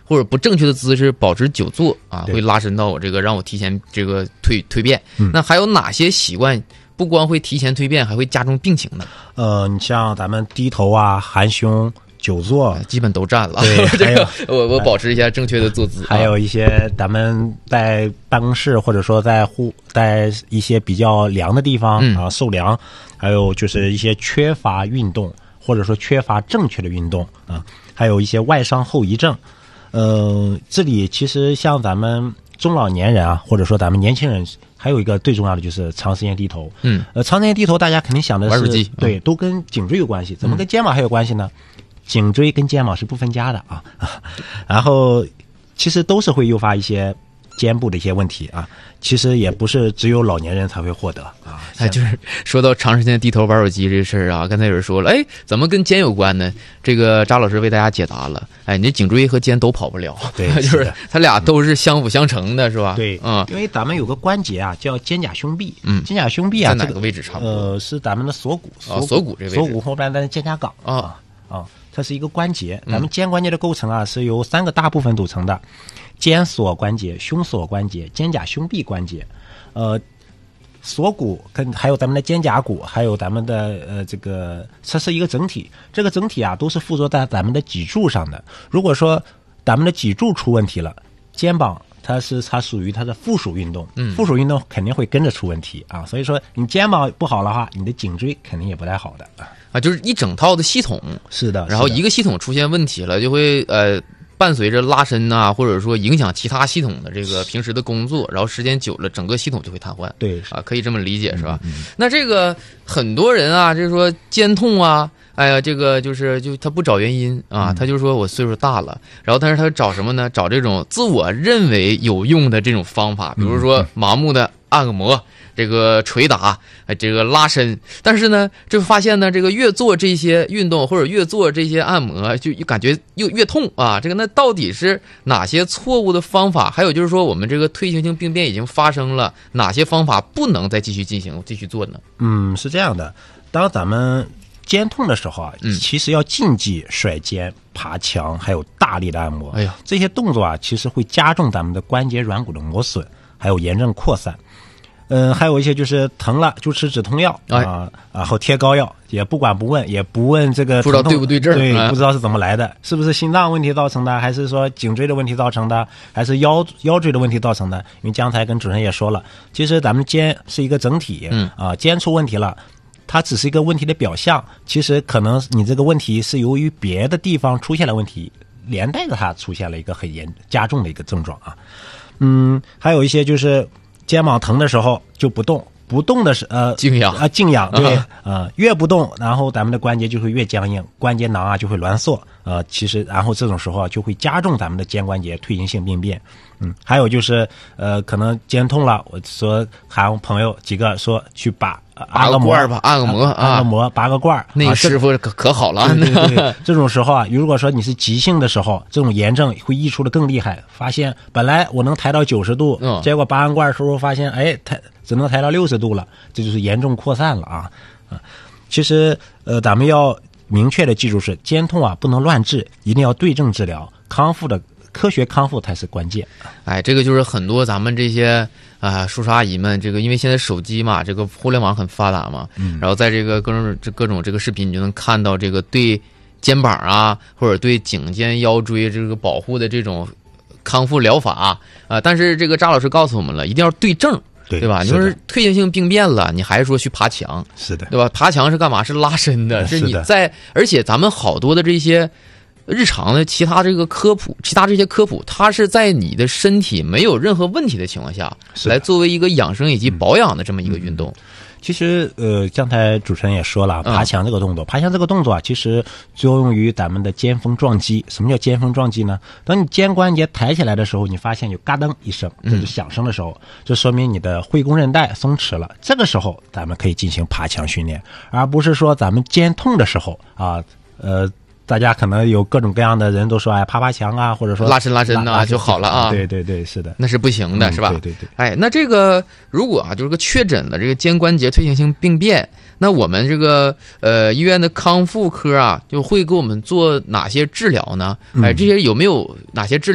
或者不正确的姿势保持久坐啊，会拉伸到我这个让我提前这个蜕变。那还有哪些习惯不光会提前蜕变，还会加重病情呢？ 你像咱们低头啊、含胸、久坐， 基本都占了。 对， 这个我保持一下正确的坐姿。 还有一些咱们在办公室或者说在一些比较凉的地方啊受凉，还有就是一些缺乏运动或者说缺乏正确的运动啊，还有一些外伤后遗症。这里其实像咱们中老年人啊，或者说咱们年轻人，还有一个最重要的就是长时间低头。长时间低头，大家肯定想的是玩手机， 对，都跟颈椎有关系。怎么跟肩膀还有关系呢？颈椎跟肩膀是不分家的啊。然后其实都是会诱发一些肩部的一些问题啊。其实也不是只有老年人才会获得啊。 就是说到长时间低头玩手机这事儿啊，刚才有人说了，怎么跟肩有关呢？这个扎老师为大家解答了。你这颈椎和肩都跑不了， 对， 就是它俩都是相辅相成的，是吧？ 对，因为咱们有个关节啊，叫肩胛胸壁。肩胛胸壁啊， 在哪个位置差不多？ 是咱们的锁骨。 锁骨这位置。 锁骨后边的肩胛岗它是一个关节。咱们肩关节的构成啊，是由3个大部分组成的：肩锁关节、胸锁关节、肩胛胸壁关节。锁骨还有咱们的肩胛骨，还有咱们的这是一个整体。这个整体啊，都是附着在咱们的脊柱上的。如果说咱们的脊柱出问题了，肩膀它属于它的附属运动，附属运动肯定会跟着出问题啊。所以说你肩膀不好的话，你的颈椎肯定也不太好的啊。就是一整套的系统。 是的。 然后一个系统出现问题了，就会伴随着拉伸啊，或者说影响其他系统的这个平时的工作，然后时间久了，整个系统就会瘫痪。 对啊，可以这么理解是吧？那这个很多人啊，就是说肩痛啊，这个就他不找原因啊，他就说我岁数大了，然后但是他找什么呢？找这种自我认为有用的这种方法，比如说盲目的按个摩。这个捶打，这个拉伸，但是呢，就发现呢，这个越做这些运动或者越做这些按摩，就感觉越痛啊。这个那到底是哪些错误的方法？还有就是说，我们这个退行性病变已经发生了，哪些方法不能再继续做呢？ 是这样的。当咱们肩痛的时候啊，其实要禁忌甩肩、爬墙，还有大力的按摩。这些动作啊，其实会加重咱们的关节软骨的磨损，还有炎症扩散。还有一些就是疼了就吃止痛药然后贴膏药，也不管不问，也不问这个不知道对不对症， 不知道是怎么来的，是不是心脏问题造成的，还是说颈椎的问题造成的，还是腰椎的问题造成的？因为刚才跟主持人也说了，其实咱们肩是一个整体，肩出问题了，它只是一个问题的表象，其实可能你这个问题是由于别的地方出现了问题，连带着它出现了一个很加重的一个症状啊。还有一些就是肩膀疼的时候就不动的是静养对越不动，然后咱们的关节就会越僵硬，关节囊啊就会挛缩其实然后这种时候就会加重咱们的肩关节退行性病变。还有就是可能肩痛了，我说喊朋友几个说去拔个罐吧，按个摩， 拔个罐那师傅可好了。 对，这种时候啊，如果说你是急性的时候，这种炎症会溢出的更厉害，发现本来我能抬到90度，结果拔完罐时候发现只能抬到60度了，这就是严重扩散了啊。其实咱们要明确的记住是，肩痛啊不能乱治，一定要对症治疗，科学康复才是关键。 这个就是很多咱们这些叔叔阿姨们，这个因为现在手机嘛，这个互联网很发达嘛，然后在这个各种这个视频，你就能看到这个对肩膀啊或者对颈肩腰椎这个保护的这种康复疗法但是这个扎老师告诉我们了，一定要对症。对吧？你说是退行性病变了，你还是说去爬墙？ 是的， 对吧？爬墙是干嘛？是拉伸的，是你在，而且咱们好多的这些日常的其他这些科普，它是在你的身体没有任何问题的情况下，来作为一个养生以及保养的这么一个运动。 其实刚才主持人也说了，爬墙这个动作啊，其实作用于咱们的肩峰撞击。什么叫肩峰撞击呢？当你肩关节抬起来的时候，你发现有嘎噔一声，这是响声的时候，这说明你的会肱韧带松弛了。这个时候咱们可以进行爬墙训练，而不是说咱们肩痛的时候大家可能有各种各样的人都说爬墙啊，或者说拉伸就好了啊。 对，是的， 那是不行的，是吧？ 对。 那这个如果就是个确诊了这个肩关节退行性病变，那我们这个医院的康复科就会给我们做哪些治疗呢？这些有没有哪些治疗